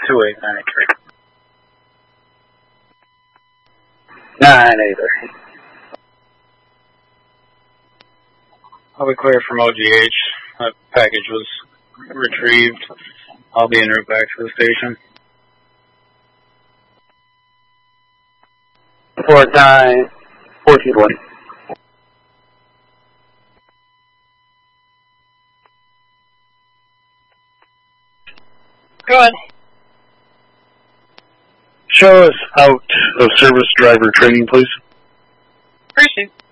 2893. 983. I'll be clear from OGH. That package was retrieved. I'll be en route back to the station. Report time 1420. Go ahead. Show us out of service driver training, please. Proceed.